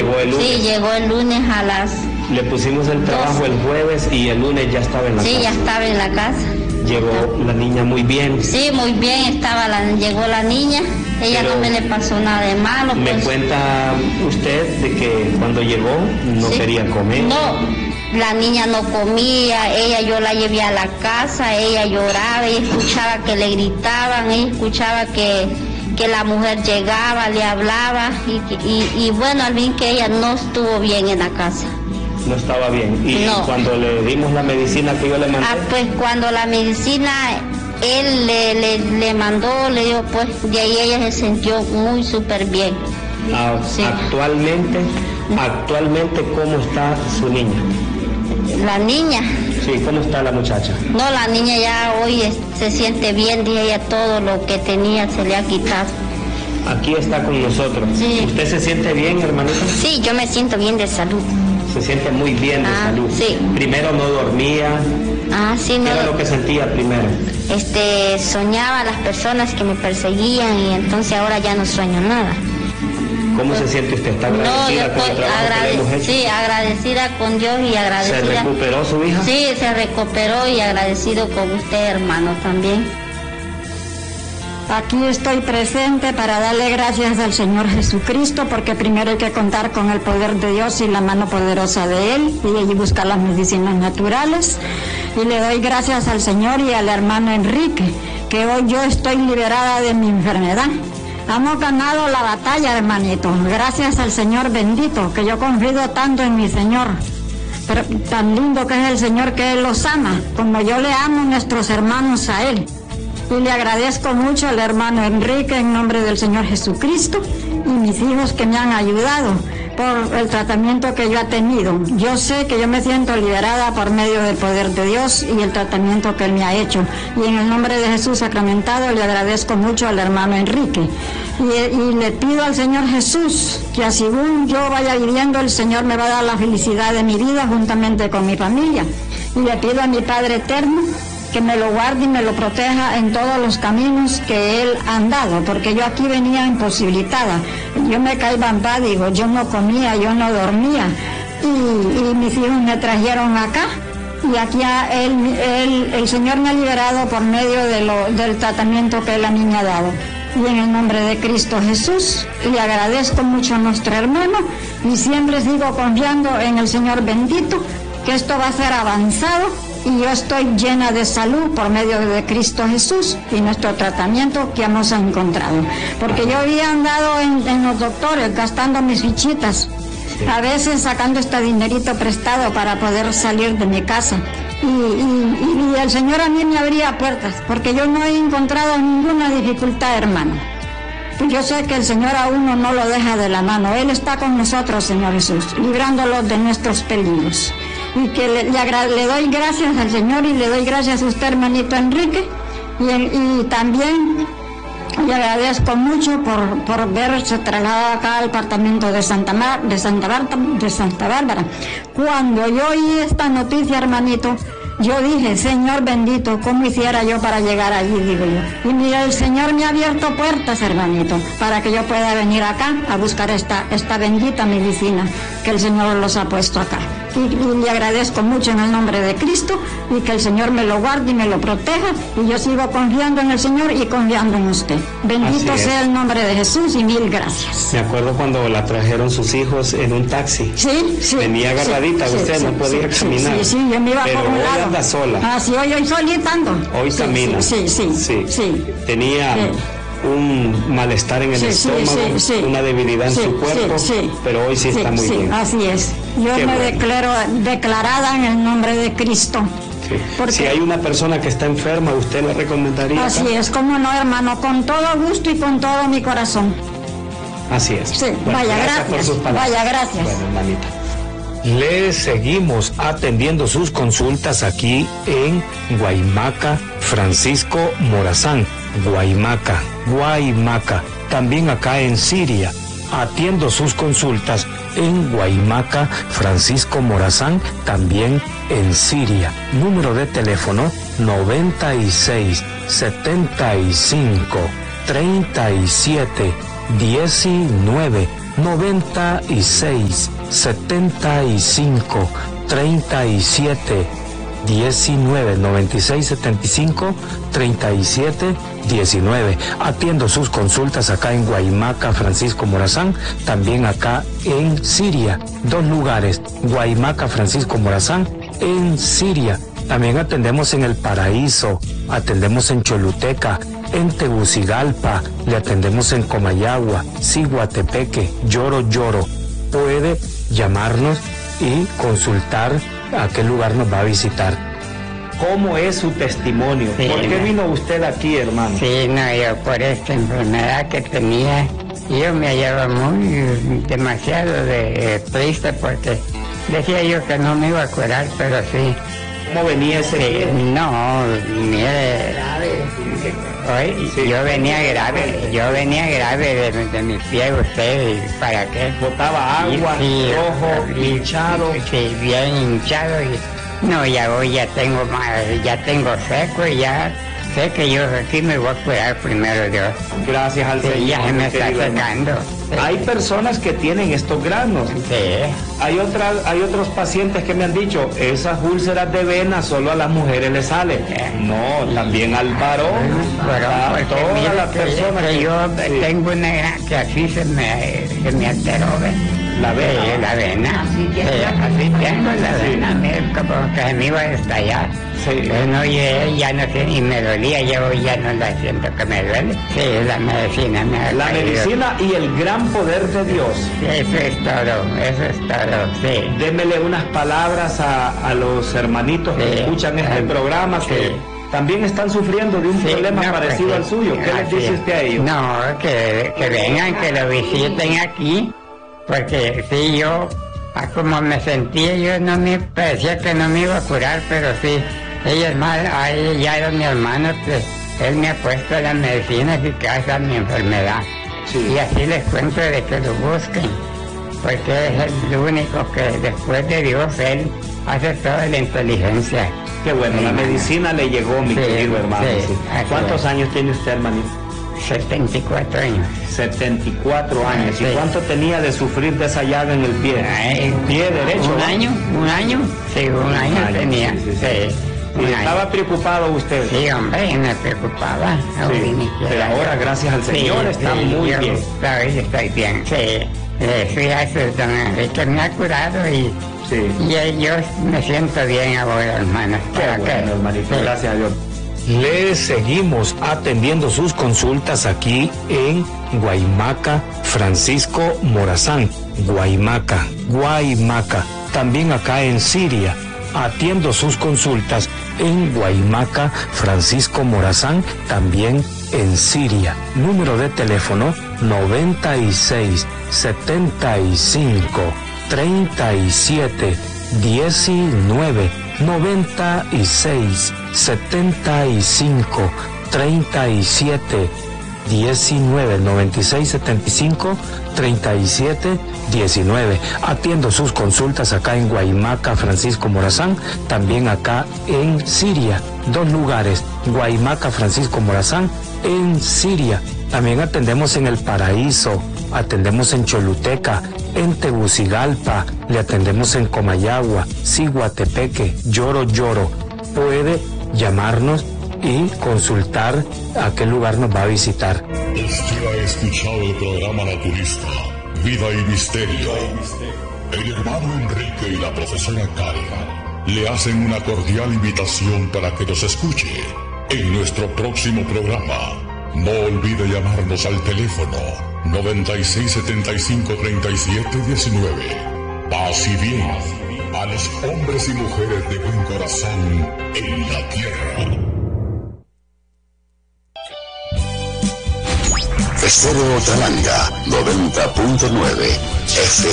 llegó el lunes. Sí, llegó el lunes a las... Le pusimos el trabajo el jueves y el lunes ya estaba en la casa. Sí, ya estaba en la casa. Llegó la niña muy bien. Sí, muy bien, llegó la niña. Ella no me le pasó nada de malo. Me pues. cuenta usted de que cuando llegó no quería comer. No, la niña no comía, yo la llevé a la casa, ella lloraba, ella escuchaba que le gritaban, ella escuchaba que la mujer llegaba, le hablaba y bueno, al fin que ella no estuvo bien en la casa. No estaba bien. Y no. Cuando le dimos la medicina que yo le mandé. Pues cuando la medicina él le mandó, le dio, pues de ahí ella se sintió muy súper bien. Sí. Actualmente, ¿cómo está su niña? La niña. Sí, ¿cómo está la muchacha? No, la niña ya hoy se siente bien, dije ella, todo lo que tenía se le ha quitado. Aquí está con nosotros. Sí. ¿Usted se siente bien, hermanita? Sí, yo me siento bien de salud. Se siente muy bien de salud. Sí. Primero no dormía. Sí, ¿Qué era lo que sentía primero? Soñaba a las personas que me perseguían y entonces ahora ya no sueño nada. ¿Cómo se siente usted? ¿Está agradecida con el trabajo que le hemos hecho? Sí, agradecida con Dios y agradecida. ¿Se recuperó su hija? Sí, se recuperó y agradecido con usted, hermano, también. Aquí estoy presente para darle gracias al Señor Jesucristo, porque primero hay que contar con el poder de Dios y la mano poderosa de Él, y allí buscar las medicinas naturales. Y le doy gracias al Señor y al hermano Enrique, que hoy yo estoy liberada de mi enfermedad. Hemos ganado la batalla, hermanito, gracias al Señor bendito, que yo confío tanto en mi Señor. Pero tan lindo que es el Señor, que Él los ama, como yo le amo a nuestros hermanos a Él. Y le agradezco mucho al hermano Enrique en nombre del Señor Jesucristo y mis hijos que me han ayudado por el tratamiento que yo he tenido. Yo sé que yo me siento liberada por medio del poder de Dios y el tratamiento que Él me ha hecho. Y en el nombre de Jesús sacramentado le agradezco mucho al hermano Enrique. Y le pido al Señor Jesús que según yo vaya viviendo, el Señor me va a dar la felicidad de mi vida juntamente con mi familia. Y le pido a mi Padre Eterno que me lo guarde y me lo proteja en todos los caminos que Él ha andado, porque yo aquí venía imposibilitada. Yo me caí bambá, digo, yo no comía, yo no dormía, y mis hijos me trajeron acá, y aquí el Señor me ha liberado por medio del tratamiento que Él a mí me ha dado. Y en el nombre de Cristo Jesús, le agradezco mucho a nuestro hermano, y siempre sigo confiando en el Señor bendito, que esto va a ser avanzado. Y yo estoy llena de salud por medio de Cristo Jesús y nuestro tratamiento que hemos encontrado. Porque yo había andado en los doctores gastando mis fichitas, a veces sacando este dinerito prestado para poder salir de mi casa. Y el Señor a mí me abría puertas, porque yo no he encontrado ninguna dificultad, hermano. Yo sé que el Señor a uno no lo deja de la mano. Él está con nosotros, Señor Jesús, librándolos de nuestros peligros. Y que le doy gracias al Señor y le doy gracias a usted, hermanito Enrique, y también le agradezco mucho por verse trasladado acá al departamento de Santa Bárbara. Cuando yo oí esta noticia, hermanito, yo dije, Señor bendito, ¿cómo hiciera yo para llegar allí? Digo yo. Y mira, el Señor me ha abierto puertas, hermanito, para que yo pueda venir acá a buscar esta bendita medicina que el Señor los ha puesto acá. Y le agradezco mucho en el nombre de Cristo, y que el Señor me lo guarde y me lo proteja, y yo sigo confiando en el Señor y confiando en usted. Bendito sea el nombre de Jesús y mil gracias. Me acuerdo cuando la trajeron sus hijos en un taxi. Sí. Venía agarradita, usted no podía caminar. Sí, yo me iba por un lado. Anda sola. Sí, hoy solita ando. Hoy camina. Sí. Tenía un malestar en el estómago, una debilidad en su cuerpo, pero hoy sí está muy bien. Así es. Yo me declaro declarada en el nombre de Cristo. Porque si hay una persona que está enferma, ¿usted le recomendaría? Así es, como no, hermano, con todo gusto y con todo mi corazón. Así es. Sí, bueno, vaya, gracias por sus palabras. Vaya, gracias. Bueno, hermanita. Le seguimos atendiendo sus consultas aquí en Guaymaca, Francisco Morazán, Guaymaca. También acá en Siria. Atiendo sus consultas en Guaymaca, Francisco Morazán, también en Siria. Número de teléfono 96 75 37 19. 96 75 37 19, 96 75 37 19. Atiendo sus consultas acá en Guaymaca, Francisco Morazán, también acá en Siria. 2 lugares, Guaymaca, Francisco Morazán, en Siria. También atendemos en El Paraíso, atendemos en Choluteca, en Tegucigalpa, le atendemos en Comayagua, Ciguatepeque, Lloro. Puede llamarnos y consultar a qué lugar nos va a visitar. ¿Cómo es su testimonio? Sí, ¿Por qué vino usted aquí, hermano? Sí, yo por esta enfermedad que tenía, yo me hallaba demasiado triste porque decía yo que no me iba a curar, pero sí. ¿Cómo venía ese pie? No, mire, yo venía grave de mi pie, usted, ¿para qué? Botaba agua, rojo, hinchado. Sí, bien hinchado y no, ya hoy ya tengo seco y ya sé que yo aquí me voy a curar primero Dios. Gracias al Señor. Ya se me está secando. Sí. Hay personas que tienen estos granos. Sí. Hay otros pacientes que me han dicho, esas úlceras de vena solo a las mujeres les salen. No, también al varón. Porque todas las personas que yo tengo una que así se me alteró, la vena. Sí, la vena. Así tengo la vena, como que se me iba a estallar. Sí. No, ya no sé, y me dolía, yo ya no la siento que me duele. Sí, la medicina me ha La caído. medicina y el gran poder de Dios. Sí, eso es todo, sí. Démele unas palabras a los hermanitos que escuchan este programa, que también están sufriendo de un problema parecido al suyo. ¿Qué les dice usted a ellos? No, que vengan, que lo visiten aquí, porque sí, yo, como me sentía, yo no me parecía que no me iba a curar, pero sí, ella es mal, ya era mi hermano, que él me ha puesto la medicina eficaz a mi enfermedad. Sí. Y así les cuento de que lo busquen, porque es el único que después de Dios, él hace toda la inteligencia. Qué bueno, la medicina le llegó, mi querido hermano. Sí. ¿Cuántos años tiene usted, hermanito? 74 años. 74 años. ¿Y cuánto tenía de sufrir de esa llaga en el pie? ¿El pie derecho? ¿Un año? Sí, un año tenía. Sí. ¿Y estaba preocupado usted? Sí, hombre, me preocupaba. Pero ahora, gracias al Señor, está muy bien. Hoy estoy bien. Sí. Fíjate, don Enrique me ha curado y yo me siento bien ahora, hermano. Qué bueno, hermanito. Gracias a Dios. Le seguimos atendiendo sus consultas aquí en Guaymaca, Francisco Morazán. Guaymaca. También acá en Siria. Atiendo sus consultas en Guaymaca, Francisco Morazán, también en Siria. Número de teléfono 96 75 37 19. 96 75 37 19, 96 75 37 19. Atiendo sus consultas acá en Guaymaca, Francisco Morazán, también acá en Siria. 2 lugares, Guaymaca, Francisco Morazán, en Siria. También atendemos en El Paraíso, atendemos en Choluteca, en Tegucigalpa, le atendemos en Comayagua, Ciguatepeque, Lloro. Puede llamarnos y consultar a qué lugar nos va a visitar. Usted ha escuchado el programa naturista Vida y Misterio. El hermano Enrique y la profesora Karen le hacen una cordial invitación para que nos escuche en nuestro próximo programa. No olvide llamarnos al teléfono 96 75 37 19. Paz y bien a los hombres y mujeres de buen corazón en la tierra. Estéreo Talanga 90.9 FM.